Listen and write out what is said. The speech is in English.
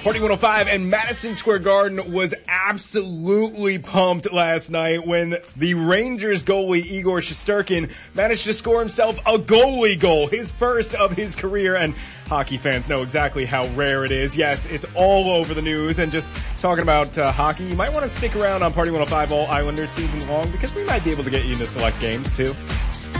Party 105 and Madison Square Garden was absolutely pumped last night when the Rangers goalie Igor Shesterkin managed to score himself a goalie goal, his first of his career, and hockey fans know exactly how rare it is. Yes, it's all over the news, and just talking about hockey, you might want to stick around on Party 105 all Islanders season long because we might be able to get you into select games too.